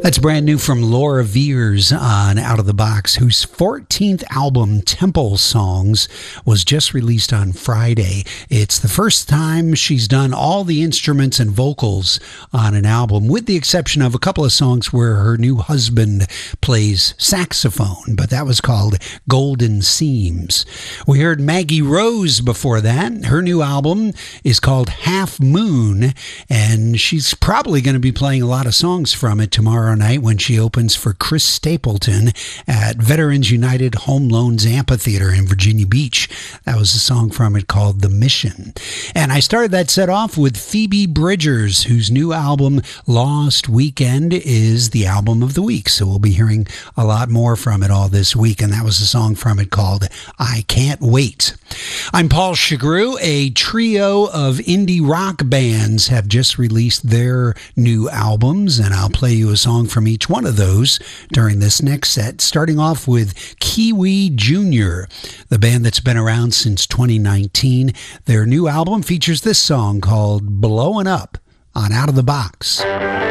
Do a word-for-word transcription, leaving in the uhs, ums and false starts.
That's brand new from Laura Veers on Out of the Box, whose fourteenth album, Temple Songs, was just released on Friday. It's the first time she's done all the instruments and vocals on an album, with the exception of a couple of songs where her new husband plays saxophone, but that was called Golden Seams. We heard Maggie Rose before that. Her new album is called Half Moon, and she's probably going to be playing a lot of songs from it tomorrow night when she opens for Chris Stapleton at Veterans United Home Loans Amphitheater in Virginia Beach. That was a song from it called The Mission. And I started that set off with Phoebe Bridgers, whose new album Lost Weekend is the album of the week. So we'll be hearing a lot more from it all this week. And that was a song from it called I Can't Wait. I'm Paul Chagru. A trio of indie rock bands have just released their new albums, and I'll play you a song from each one of those during this next set, starting off with Kiwi Junior, the band that's been around since twenty nineteen. Their new album features this song called Blowin' Up on Out of the Box.